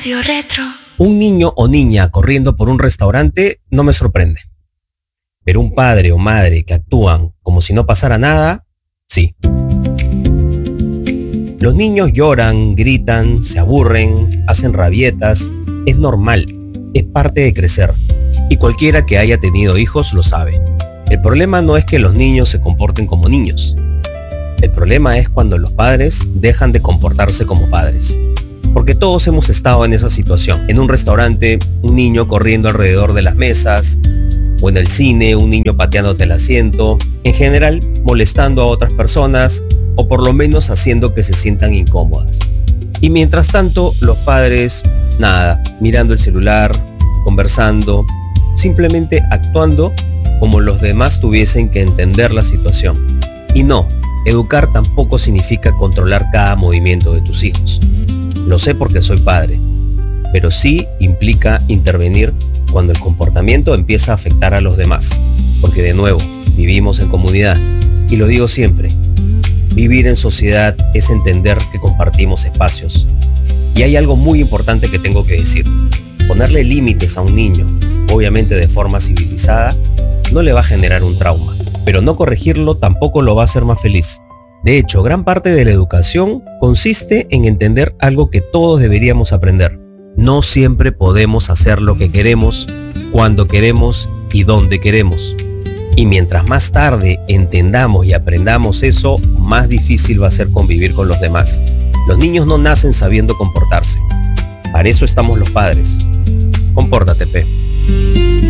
Radio Retro. Un niño o niña corriendo por un restaurante no me sorprende. Pero un padre o madre que actúan como si no pasara nada, sí. Los niños lloran, gritan, se aburren, hacen rabietas. Es normal, es parte de crecer. Y cualquiera que haya tenido hijos lo sabe. El problema no es que los niños se comporten como niños. El problema es cuando los padres dejan de comportarse como padres. Porque todos hemos estado en esa situación. En un restaurante, un niño corriendo alrededor de las mesas, o en el cine, un niño pateándote el asiento, en general molestando a otras personas, o por lo menos haciendo que se sientan incómodas. Y mientras tanto, los padres, nada, mirando el celular, conversando, simplemente actuando como los demás tuviesen que entender la situación. Y no, educar tampoco significa controlar cada movimiento de tus hijos. Lo sé porque soy padre, pero sí implica intervenir cuando el comportamiento empieza a afectar a los demás. Porque de nuevo, vivimos en comunidad. Y lo digo siempre, vivir en sociedad es entender que compartimos espacios. Y hay algo muy importante que tengo que decir. Ponerle límites a un niño, obviamente de forma civilizada, no le va a generar un trauma. Pero no corregirlo tampoco lo va a hacer más feliz. De hecho, gran parte de la educación consiste en entender algo que todos deberíamos aprender. No siempre podemos hacer lo que queremos, cuando queremos y donde queremos. Y mientras más tarde entendamos y aprendamos eso, más difícil va a ser convivir con los demás. Los niños no nacen sabiendo comportarse. Para eso estamos los padres. Compórtate, P.